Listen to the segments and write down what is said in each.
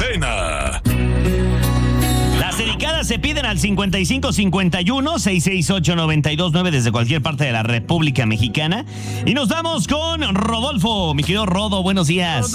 Cadena. Las dedicadas se piden al 5551-668-929 desde cualquier parte de la República Mexicana. Y nos vamos con Rodolfo. Mi querido Rodo, buenos días.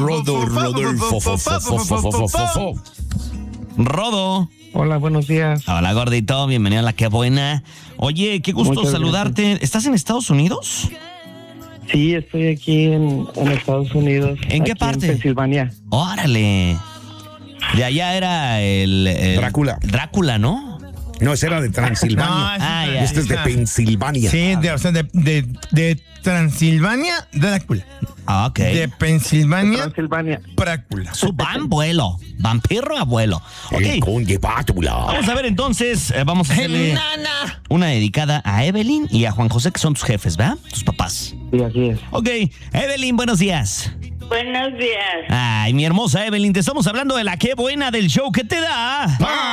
Rodo. Hola, buenos días. Hola, gordito. Bienvenido a La Qué Buena. Oye, qué gusto Muchas saludarte. gracias. ¿Estás en Estados Unidos? Sí, estoy aquí en Estados Unidos. ¿En qué aquí parte? En Pensilvania. Órale. De allá era el Drácula. Drácula, ¿no? No, ese era de Transilvania. Ah, ya. Este es de Pensilvania. Sí, de Transilvania, Drácula. Ah, ok. De Pensilvania, Pensilvania. Drácula. Su abuelo. Vampiro abuelo. El Ok. conde Bátula. Vamos a ver entonces, vamos a hacerle una dedicada a Evelyn y a Juan José, que son tus jefes, ¿verdad? Tus papás. Sí, así es. Ok, Evelyn, buenos días. Buenos días. Ay, mi hermosa Evelyn, te estamos hablando de La Qué Buena del show que te da.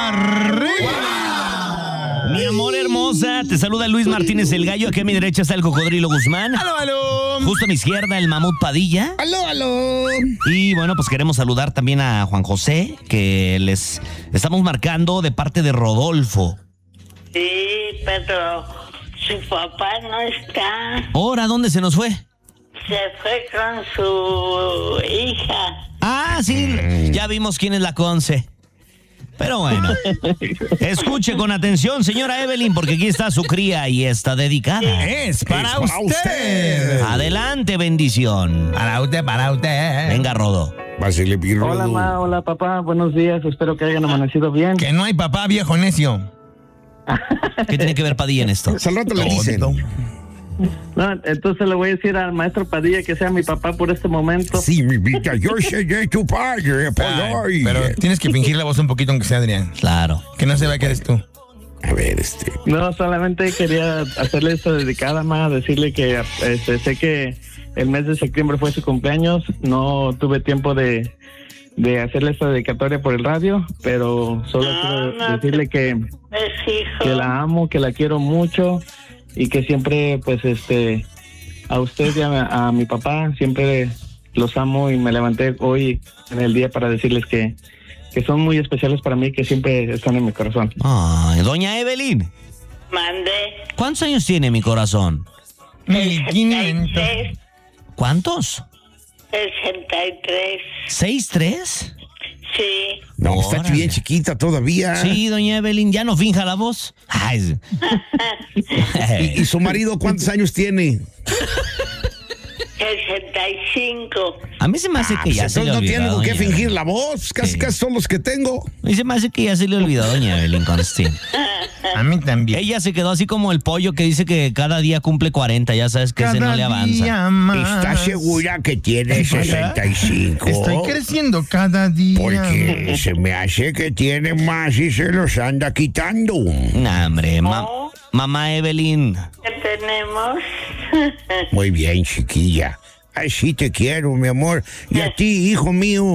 Mi amor hermosa, te saluda Luis Martínez el Gallo. Aquí a mi derecha está el Cocodrilo Guzmán. ¡Aló, aló! Justo a mi izquierda el Mamut Padilla. ¡Aló, aló! Y bueno, pues queremos saludar también a Juan José, que les estamos marcando de parte de Rodolfo. Sí, pero su papá no está. Ahora, ¿dónde se nos fue? Se fue con su hija. Ah, sí, ya vimos quién es la Conce. Pero bueno, escuche con atención, señora Evelyn, porque aquí está su cría y está dedicada. Es para para usted. Adelante, bendición. Para usted. Venga, Rodo. Pásele, pirro. Hola, ma. Hola, papá. Buenos días. Espero que hayan amanecido bien. Que no hay papá, viejo necio. ¿Qué tiene que ver Padilla en esto? Al rato le dicen. No, entonces le voy a decir al maestro Padilla que sea mi papá por este momento. Sí, mi vida, yo seré tu padre. Ay, pero tienes que fingir la voz un poquito aunque sea Adrián. Claro. Que no se vea que eres tú. A ver, No, solamente quería hacerle esta dedicada, ma, decirle que sé que el mes de septiembre fue su cumpleaños. No tuve tiempo de hacerle esta dedicatoria por el radio, pero solo quiero decirle que Es hijo. la amo, que la quiero mucho y que siempre, pues, a usted y a mi papá siempre los amo, y me levanté hoy en el día para decirles que son muy especiales para mí, que siempre están en mi corazón. Ay, doña Evelyn, Mandé. ¿cuántos años tiene mi corazón? 1500. 63. ¿Cuántos? 63. ¿6'3"? Sí. No, está Órale. bien chiquita todavía. Sí, doña Evelyn, ya no finja la voz. Ay. ¿Y su marido cuántos años tiene? 65. A mí se me hace que ya Pues se le entonces no olvidó. tiene con qué doña fingir Evelyn. la voz. Casi son los que tengo. A mí se me hace que ya se le olvidó, doña Evelyn Constantine. A mí también. Ella se quedó así como el pollo que dice que cada día cumple 40. Ya sabes que ese no le avanza. día más. ¿Está segura que tiene 65? Estoy creciendo cada día. Porque se me hace que tiene más y se los anda quitando. Nah, hombre, No. mamá Evelyn. ¿Qué tenemos? Muy bien, chiquilla. Así te quiero, mi amor. Y a ti, hijo mío.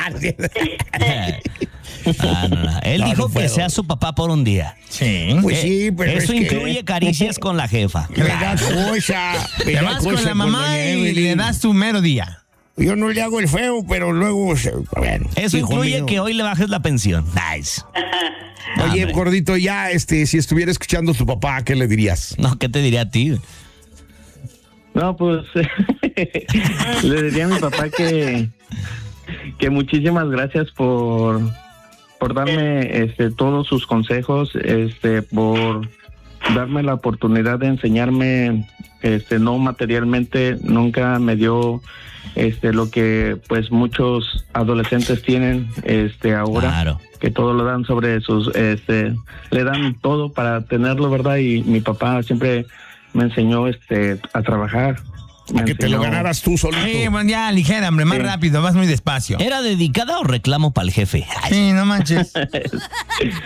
No. Él No, dijo no que puedo. sea su papá por un día. Sí. Pues sí, pero Eso es que incluye caricias con la jefa. me da cosa. Me Te da vas con cosa la mamá doña y Evelyn. le das tu mero día. Yo no le hago el feo, pero luego... Bueno, Eso hijo incluye mío. que hoy le bajes la pensión. Nice. Oye, Hombre. gordito, ya, si estuviera escuchando a tu papá, ¿qué le dirías? No, ¿qué te diría a ti? No, pues le diría a mi papá que muchísimas gracias por darme todos sus consejos, por darme la oportunidad de enseñarme, no materialmente. Nunca me dio lo que pues muchos adolescentes tienen ahora. Claro. Que todo lo dan sobre sus, le dan todo para tenerlo, ¿verdad? Y mi papá siempre me enseñó a trabajar. A que te lo ganaras tú solito. Sí, bueno, ya ligera, hombre, más rápido, vas muy despacio. ¿Era dedicada o reclamo para el jefe? Ay, Sí, no manches.